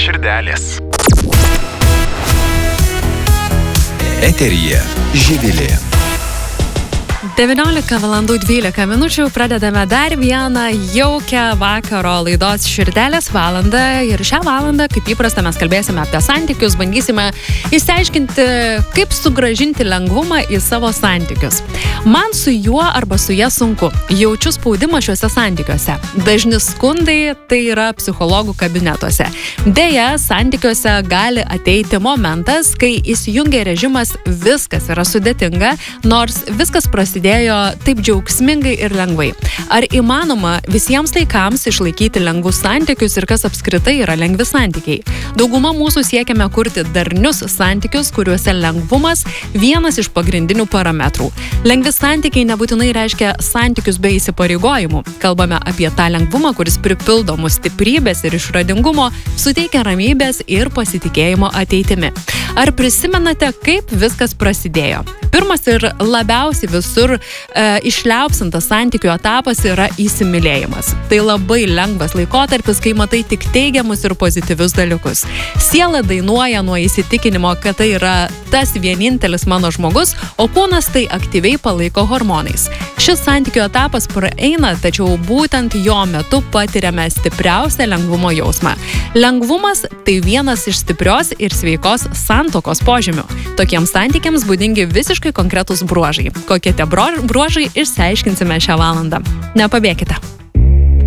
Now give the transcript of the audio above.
širdelės. Eteryje Živilė. 19:12 pradedame dar vieną jaukią vakaro laidos Širdelės valandą ir šią valandą, kaip įprasta, mes kalbėsime apie santykius, bandysime išsiaiškinti, kaip sugrąžinti lengvumą į savo santykius. Man su juo arba su ja sunku, jaučiu spaudimą šiuose santykiuose. Dažni skundai tai yra psichologų kabinetuose. Deja, santykiuose gali ateiti momentas, kai įsijungia režimas viskas yra sudėtinga, nors viskas prasidėjo taip džiaugsmingai ir lengvai. Ar įmanoma visiems laikams išlaikyti lengvus santykius ir kas apskritai yra lengvi santykiai? Dauguma mūsų siekiame kurti darnius santykius, kuriuose lengvumas vienas iš pagrindinių parametrų. Lengvi santykiai nebūtinai reiškia santykius be įsipareigojimų. Kalbame apie tą lengvumą, kuris pripildo mus stiprybės ir išradingumo, suteikia ramybės ir pasitikėjimo ateitimi. Ar prisimenate, kaip viskas prasidėjo? Pirmas ir labiausiai visur išliaupsintas santykių etapas yra įsimylėjimas. Tai labai lengvas laikotarpis, kai matai tik teigiamus ir pozityvius dalykus. Siela dainuoja nuo įsitikinimo, kad tai yra tas vienintelis mano žmogus, o kūnas tai aktyviai palaiko hormonais. Šis santykių etapas praeina, tačiau būtent jo metu patiriame stipriausią lengvumo jausmą. Lengvumas tai vienas iš stiprios ir sveikos santuokos požymių. Tokiems santykiams būdingi visiškai konkretūs bruožai. Kokie tie bruožai išsiaiškinsime šią valandą. Nepabėkite.